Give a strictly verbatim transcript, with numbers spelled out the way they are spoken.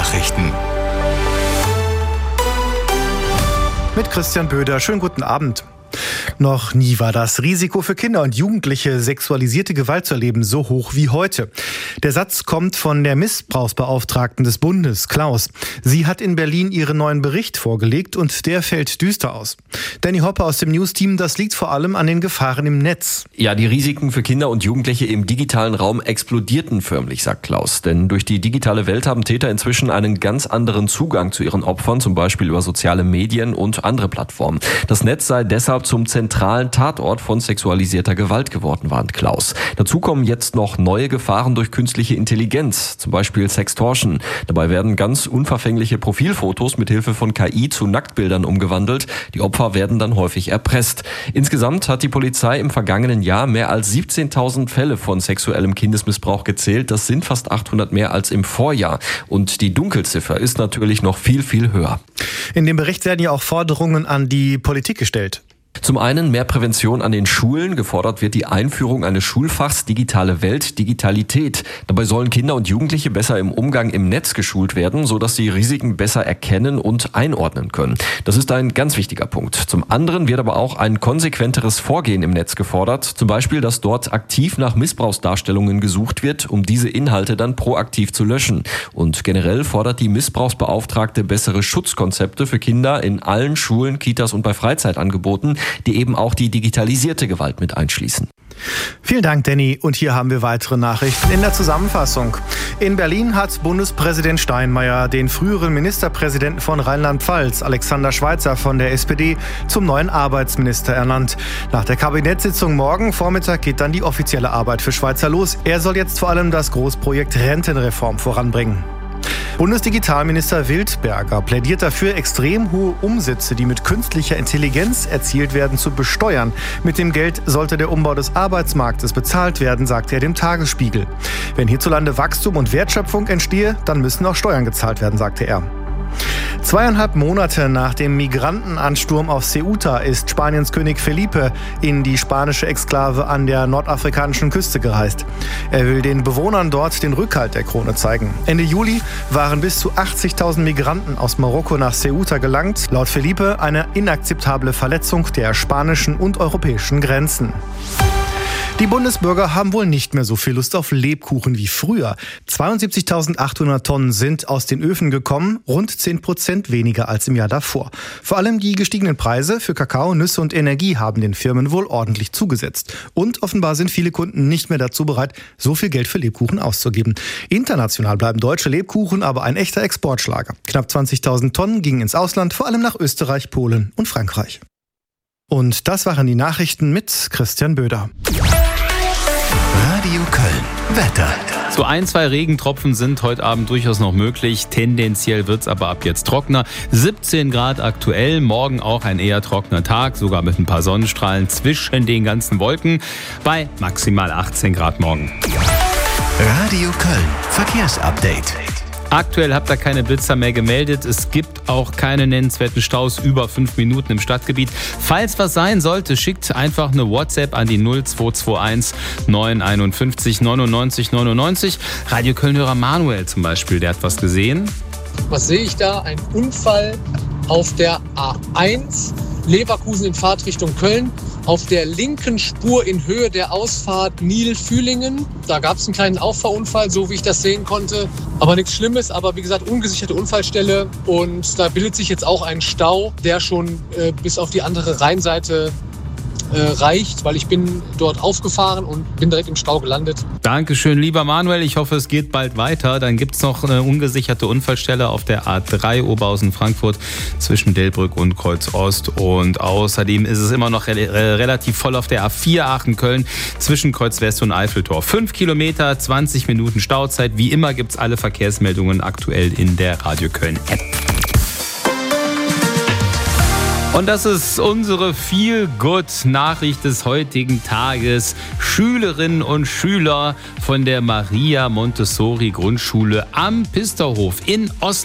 Nachrichten. Mit Christian Böder. Schönen guten Abend. Noch nie war das Risiko für Kinder und Jugendliche, sexualisierte Gewalt zu erleben, so hoch wie heute. Der Satz kommt von der Missbrauchsbeauftragten des Bundes, Klaus. Sie hat in Berlin ihren neuen Bericht vorgelegt und der fällt düster aus. Danny Hoppe aus dem News-Team, das liegt vor allem an den Gefahren im Netz. Ja, die Risiken für Kinder und Jugendliche im digitalen Raum explodierten förmlich, sagt Klaus. Denn durch die digitale Welt haben Täter inzwischen einen ganz anderen Zugang zu ihren Opfern, zum Beispiel über soziale Medien und andere Plattformen. Das Netz sei deshalb zum zentralen Tatort von sexualisierter Gewalt geworden, warnt Klaus. Dazu kommen jetzt noch neue Gefahren durch künstliche Intelligenz, zum Beispiel Sextortion. Dabei werden ganz unverfängliche Profilfotos mit Hilfe von K I zu Nacktbildern umgewandelt. Die Opfer werden dann häufig erpresst. Insgesamt hat die Polizei im vergangenen Jahr mehr als siebzehntausend Fälle von sexuellem Kindesmissbrauch gezählt. Das sind fast achthundert mehr als im Vorjahr. Und die Dunkelziffer ist natürlich noch viel, viel höher. In dem Bericht werden ja auch Forderungen an die Politik gestellt. Zum einen mehr Prävention an den Schulen. Gefordert wird die Einführung eines Schulfachs Digitale Welt, Digitalität. Dabei sollen Kinder und Jugendliche besser im Umgang im Netz geschult werden, sodass sie Risiken besser erkennen und einordnen können. Das ist ein ganz wichtiger Punkt. Zum anderen wird aber auch ein konsequenteres Vorgehen im Netz gefordert. Zum Beispiel, dass dort aktiv nach Missbrauchsdarstellungen gesucht wird, um diese Inhalte dann proaktiv zu löschen. Und generell fordert die Missbrauchsbeauftragte bessere Schutzkonzepte für Kinder in allen Schulen, Kitas und bei Freizeitangeboten, die eben auch die digitalisierte Gewalt mit einschließen. Vielen Dank, Danny. Und hier haben wir weitere Nachrichten in der Zusammenfassung. In Berlin hat Bundespräsident Steinmeier den früheren Ministerpräsidenten von Rheinland-Pfalz, Alexander Schweitzer von der S P D, zum neuen Arbeitsminister ernannt. Nach der Kabinettssitzung morgen Vormittag geht dann die offizielle Arbeit für Schweitzer los. Er soll jetzt vor allem das Großprojekt Rentenreform voranbringen. Bundesdigitalminister Wildberger plädiert dafür, extrem hohe Umsätze, die mit künstlicher Intelligenz erzielt werden, zu besteuern. Mit dem Geld sollte der Umbau des Arbeitsmarktes bezahlt werden, sagt er dem Tagesspiegel. Wenn hierzulande Wachstum und Wertschöpfung entstehe, dann müssen auch Steuern gezahlt werden, sagte er. Zweieinhalb Monate nach dem Migrantenansturm auf Ceuta ist Spaniens König Felipe in die spanische Exklave an der nordafrikanischen Küste gereist. Er will den Bewohnern dort den Rückhalt der Krone zeigen. Ende Juli waren bis zu achtzigtausend Migranten aus Marokko nach Ceuta gelangt. Laut Felipe eine inakzeptable Verletzung der spanischen und europäischen Grenzen. Die Bundesbürger haben wohl nicht mehr so viel Lust auf Lebkuchen wie früher. zweiundsiebzigtausendachthundert Tonnen sind aus den Öfen gekommen, rund zehn Prozent weniger als im Jahr davor. Vor allem die gestiegenen Preise für Kakao, Nüsse und Energie haben den Firmen wohl ordentlich zugesetzt. Und offenbar sind viele Kunden nicht mehr dazu bereit, so viel Geld für Lebkuchen auszugeben. International bleiben deutsche Lebkuchen aber ein echter Exportschlager. Knapp zwanzigtausend Tonnen gingen ins Ausland, vor allem nach Österreich, Polen und Frankreich. Und das waren die Nachrichten mit Christian Böder. Radio Köln. Wetter. So ein, zwei Regentropfen sind heute Abend durchaus noch möglich. Tendenziell wird's aber ab jetzt trockener. siebzehn Grad aktuell, morgen auch ein eher trockener Tag, sogar mit ein paar Sonnenstrahlen zwischen den ganzen Wolken bei maximal achtzehn Grad morgen. Radio Köln. Verkehrsupdate. Aktuell habt ihr keine Blitzer mehr gemeldet. Es gibt auch keine nennenswerten Staus über fünf Minuten im Stadtgebiet. Falls was sein sollte, schickt einfach eine WhatsApp an die null zwei zwei eins neun fünf eins neunundneunzig neunundneunzig. Radio Köln-Hörer Manuel zum Beispiel, der hat was gesehen. Was sehe ich da? Ein Unfall auf der A eins, Leverkusen in Fahrtrichtung Köln. Auf der linken Spur in Höhe der Ausfahrt Nil-Fühlingen. Da gab es einen kleinen Auffahrunfall, so wie ich das sehen konnte. Aber nichts Schlimmes, aber wie gesagt, ungesicherte Unfallstelle. Und da bildet sich jetzt auch ein Stau, der schon äh, bis auf die andere Rheinseite äh, reicht, weil ich bin dort aufgefahren und bin direkt im Stau gelandet. Dankeschön, lieber Manuel. Ich hoffe, es geht bald weiter. Dann gibt es noch eine ungesicherte Unfallstelle auf der A drei Oberhausen-Frankfurt zwischen Delbrück und Kreuz Ost. Und außerdem ist es immer noch re- re- relativ voll auf der A vier Aachen-Köln zwischen Kreuz West und Eiffeltor. Fünf Kilometer, zwanzig Minuten Stauzeit. Wie immer gibt es alle Verkehrsmeldungen aktuell in der Radio Köln-App. Und das ist unsere Feel-Good-Nachricht des heutigen Tages. Schülerinnen und Schüler von der Maria Montessori Grundschule am Pisterhof in Ost